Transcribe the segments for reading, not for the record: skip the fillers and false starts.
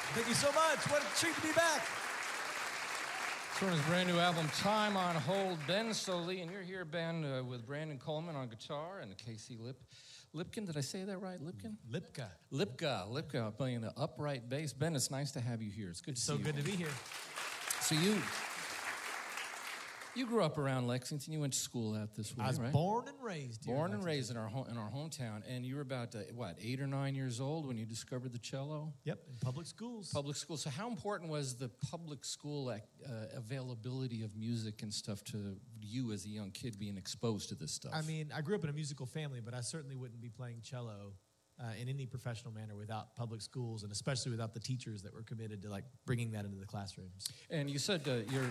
Thank you so much. What a treat to be back. It's from his brand new album, Time on Hold, Ben Sollee. And you're here, Ben, with Brandon Coleman on guitar and Casey Lipkin. Did I say that right? Lipkin? Lipka playing the upright bass. Ben, it's nice to have you here. It's good to see you. So good to be here. So you grew up around Lexington. You went to school out this way, right? I was born and raised here. Born and raised in our hometown. And you were about, 8 or 9 years old when you discovered the cello? Yep, in public schools. Public school. So how important was the public school availability of music and stuff to you as a young kid being exposed to this stuff? I mean, I grew up in a musical family, but I certainly wouldn't be playing cello in any professional manner without public schools, and especially without the teachers that were committed to bringing that into the classrooms. And you said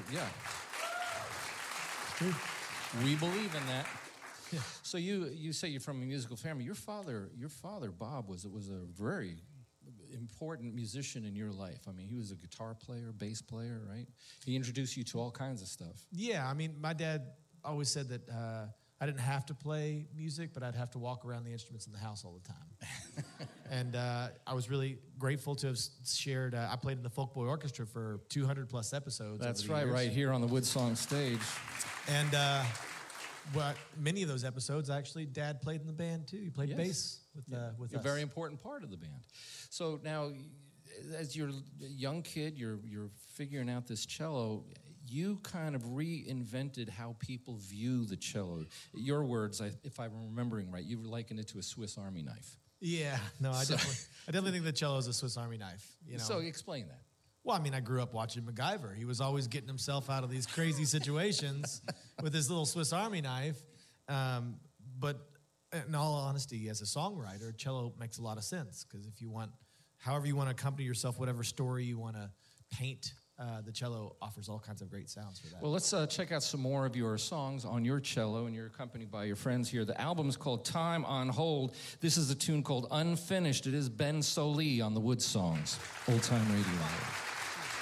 we believe in that. Yeah. So you say you're from a musical family. Your father Bob was a very important musician in your life. I mean, he was a guitar player, bass player, right? He introduced you to all kinds of stuff. Yeah, I mean, my dad always said that I didn't have to play music, but I'd have to walk around the instruments in the house all the time. And I was really grateful to have shared. I played in the Folk Boy Orchestra for 200 plus episodes. That's right, right here on the Woodsong stage. And many of those episodes, actually, Dad played in the band too. He played bass with us. A very important part of the band. So now, as you're a young kid, you're figuring out this cello. You kind of reinvented how people view the cello. Your words, if I'm remembering right, you likened it to a Swiss Army knife. Yeah, no, I definitely think the cello is a Swiss Army knife. You know? So explain that. Well, I mean, I grew up watching MacGyver. He was always getting himself out of these crazy situations with his little Swiss Army knife. But in all honesty, as a songwriter, cello makes a lot of sense because however you want to accompany yourself, whatever story you want to paint, the cello offers all kinds of great sounds for that. Well, let's check out some more of your songs on your cello, and you're accompanied by your friends here. The album is called Time on Hold. This is a tune called Unfinished. It is Ben Sollee on the Woodsongs, Old Time Radio Hour.